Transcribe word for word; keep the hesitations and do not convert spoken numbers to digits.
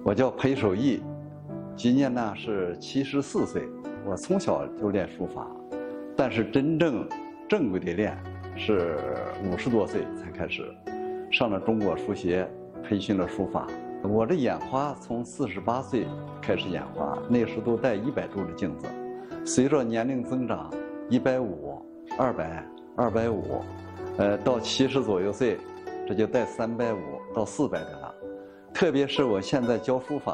我叫裴守义，今年呢是七十四岁。我从小就练书法，但是真正正规的练是五十多岁才开始，上了中国书协，培训了书法。我这眼花从四十八岁开始眼花，那时都戴一百度的镜子，随着年龄增长，一百五、二百、二百五，呃，到七十左右岁，这就戴三百五到四百的了。特别是我现在教书法。